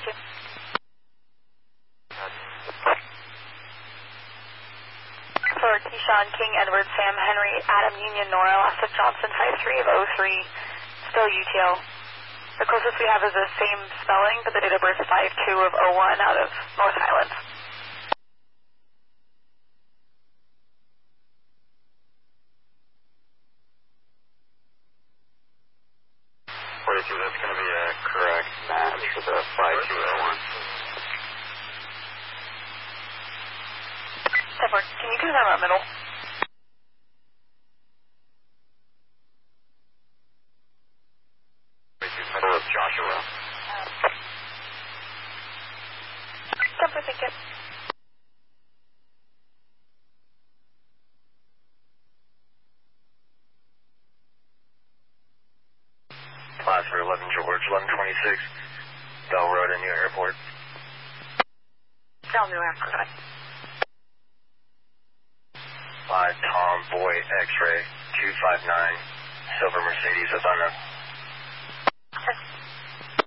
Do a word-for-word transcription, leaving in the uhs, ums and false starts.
two. For Keyshawn, King, Edward, Sam, Henry, Adam, Union, Nora, Alaska, Johnson, five three of oh three, still U T L. The closest we have is the same spelling, but the date of birth is five two of oh one out of North Highlands. forty-two, that's going to be a correct match for the five two oh one. Edward, can you confirm our middle? Middle of Joshua. Temper, thank you. Class for eleven George, eleven twenty-six, Bell Road and New Airport. Bell New Airport. five Tom Boy X-Ray, two five nine, Silver Mercedes, Havana.